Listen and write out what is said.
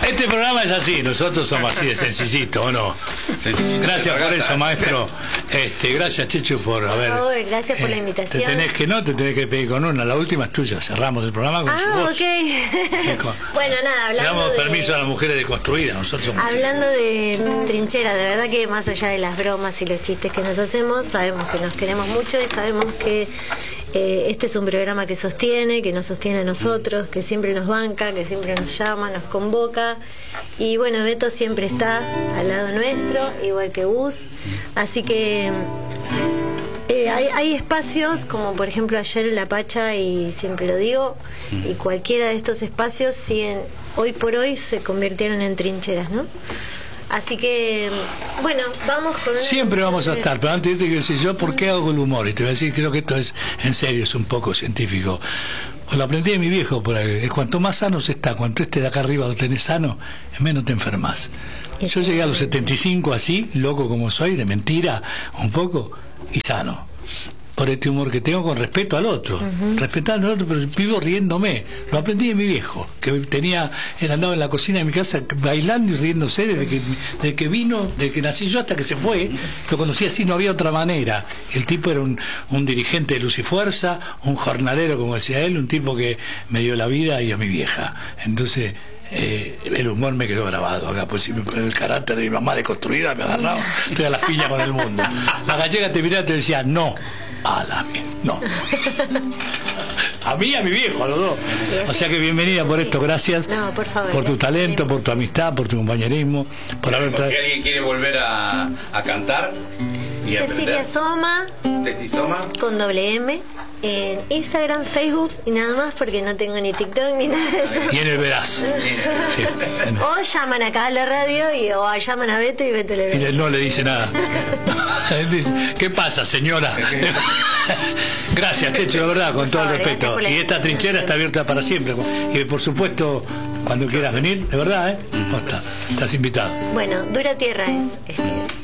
Este programa es así, nosotros somos así de sencillito, ¿o no? Gracias por eso, maestro. Gracias, Chechu, por haber... Por favor, gracias por la invitación. Te tenés que pedir con una. La última es tuya, cerramos el programa con su voz. Bueno, nada, hablando Le damos permiso a las mujeres de construir, nosotros somos hablando de trinchera, de verdad que más allá de las bromas y los chistes que nos hacemos, sabemos que nos queremos mucho y sabemos que este es un programa que sostiene, que nos sostiene a nosotros, que siempre nos banca, que siempre nos llama, nos convoca. Y bueno, Beto siempre está al lado nuestro, igual que Gus. Así que hay espacios, como por ejemplo ayer en La Pacha, y siempre lo digo, y cualquiera de estos espacios siguen, hoy por hoy se convirtieron en trincheras, ¿no? Así que, bueno, vamos con una... Siempre vamos a estar, pero antes de que decir yo, ¿por qué hago el humor? Y te voy a decir, creo que esto es, en serio, es un poco científico. Lo aprendí de mi viejo, por ahí. Cuanto más sano se está, cuanto de acá arriba lo tenés sano, menos te enfermas. Yo llegué a los 75 así, loco como soy, de mentira, un poco, y sano. Por este humor que tengo con respeto al otro, respetando al otro, pero vivo riéndome. Lo aprendí de mi viejo, que él andaba en la cocina de mi casa bailando y riéndose desde que vino, desde que nací yo hasta que se fue. Lo conocí así, no había otra manera. El tipo era un dirigente de Luz y Fuerza, un jornalero, como decía él, un tipo que me dio la vida y a mi vieja. Entonces el humor me quedó grabado acá, pues si el carácter de mi mamá deconstruida me agarraba, estoy a las piñas con el mundo. La gallega te miraba y te decía, no. A la mía, no. A mí y a mi viejo, a los dos. O sea que bienvenida por esto, gracias. No, por favor. Por tu talento, por tu amistad, por tu compañerismo. Por haber Si alguien quiere volver a cantar y Cecilia Soma, con doble M, en Instagram, Facebook y nada más, porque no tengo ni TikTok ni nada de eso. Y en el Verás. Sí. O llaman acá a la radio o llaman a Beto y Beto le Y él no le dice nada. Él dice, ¿qué pasa, señora? Gracias, Checho, de verdad, con todo el respeto. Y esta trinchera está abierta para siempre. Y por supuesto, cuando quieras venir, de verdad, estás invitado. Bueno, Dura Tierra es